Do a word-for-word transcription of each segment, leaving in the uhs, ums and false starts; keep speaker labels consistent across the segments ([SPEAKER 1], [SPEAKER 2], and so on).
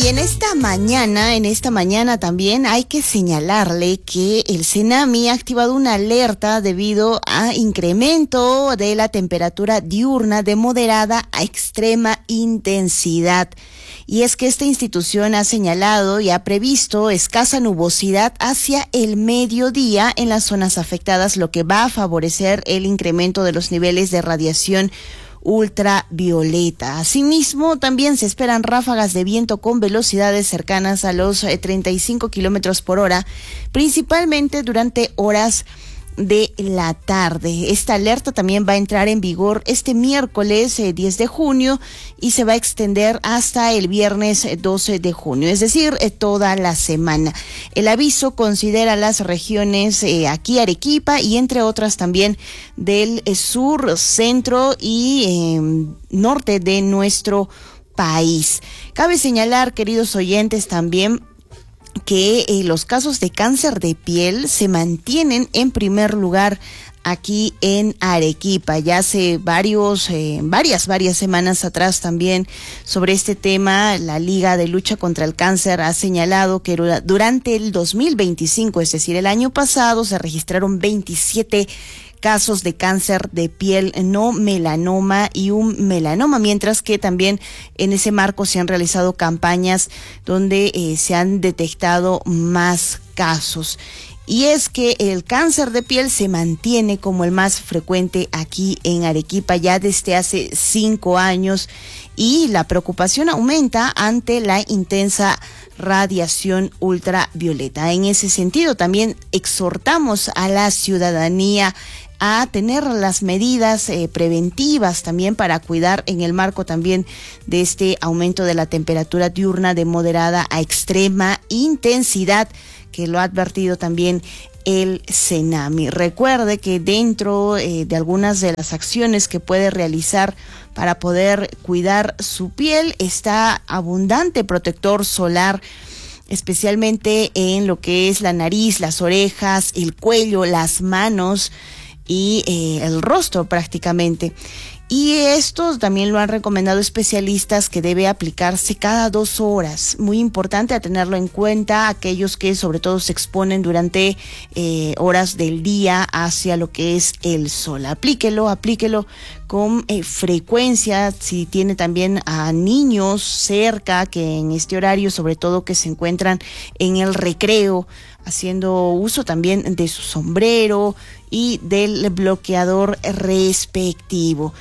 [SPEAKER 1] y en esta mañana, en esta mañana también hay que señalarle que el CENAMI ha activado una alerta debido a incremento de la temperatura diurna de moderada a extrema intensidad. Y es que esta institución ha señalado y ha previsto escasa nubosidad hacia el mediodía en las zonas afectadas, lo que va a favorecer el incremento de los niveles de radiación ultravioleta. Asimismo, también se esperan ráfagas de viento con velocidades cercanas a los eh, treinta y cinco kilómetros por hora, principalmente durante horas de la tarde. Esta alerta también va a entrar en vigor este miércoles eh, diez de junio y se va a extender hasta el viernes eh, doce de junio, es decir, eh, toda la semana. El aviso considera las regiones eh, aquí Arequipa y entre otras también del eh, sur, centro y eh, norte de nuestro país. Cabe señalar, queridos oyentes, también que eh, los casos de cáncer de piel se mantienen en primer lugar aquí en Arequipa. Ya hace varios, eh, varias, varias semanas atrás también sobre este tema, la Liga de Lucha contra el Cáncer ha señalado que durante el dos mil veinticinco, es decir, el año pasado, se registraron veintisiete casos de cáncer de piel no melanoma y un melanoma, mientras que también en ese marco se han realizado campañas donde eh, se han detectado más casos. Y es que el cáncer de piel se mantiene como el más frecuente aquí en Arequipa ya desde hace cinco años y la preocupación aumenta ante la intensa radiación ultravioleta. En ese sentido, también exhortamos a la ciudadanía a tener las medidas eh, preventivas también para cuidar en el marco también de este aumento de la temperatura diurna de moderada a extrema intensidad, que lo ha advertido también el CENAMI. Recuerde que dentro eh, de algunas de las acciones que puede realizar para poder cuidar su piel está abundante protector solar, especialmente en lo que es la nariz, las orejas, el cuello, las manos y eh, el rostro prácticamente. Y esto también lo han recomendado especialistas que debe aplicarse cada dos horas. Muy importante a tenerlo en cuenta aquellos que sobre todo se exponen durante eh, horas del día hacia lo que es el sol. Aplíquelo, aplíquelo con eh, frecuencia. Si tiene también a niños cerca que en este horario, sobre todo que se encuentran en el recreo, haciendo uso también de su sombrero y del bloqueador respectivo.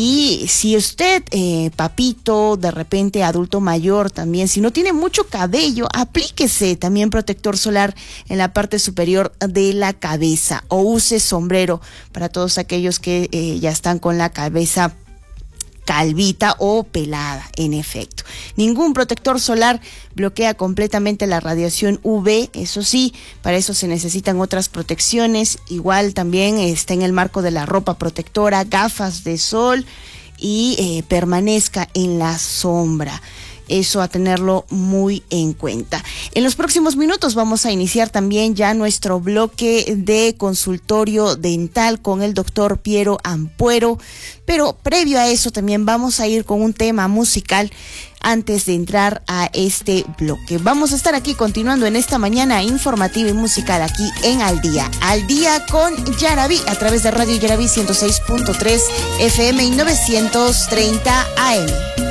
[SPEAKER 1] Y si usted, eh, papito, de repente adulto mayor también, si no tiene mucho cabello, aplíquese también protector solar en la parte superior de la cabeza o use sombrero para todos aquellos que eh, ya están con la cabeza calvita o pelada, en efecto. Ningún protector solar bloquea completamente la radiación U V, eso sí, para eso se necesitan otras protecciones. Igual también está en el marco de la ropa protectora, gafas de sol y eh, permanezca en la sombra. Eso a tenerlo muy en cuenta. En los próximos minutos vamos a iniciar también ya nuestro bloque de consultorio dental con el doctor Piero Ampuero, pero previo a eso también vamos a ir con un tema musical antes de entrar a este bloque. Vamos a estar aquí continuando en esta mañana informativa y musical aquí en Al Día. Al Día con Yaraví a través de Radio Yaraví ciento seis punto tres F M y novecientos treinta A M.